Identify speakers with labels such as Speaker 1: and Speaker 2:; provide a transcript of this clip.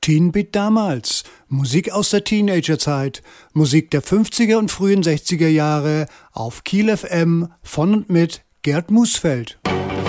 Speaker 1: Teenbeat damals, Musik aus der Teenagerzeit, Musik der 50er und frühen 60er Jahre auf Kiel FM von und mit Gerd Musfeld.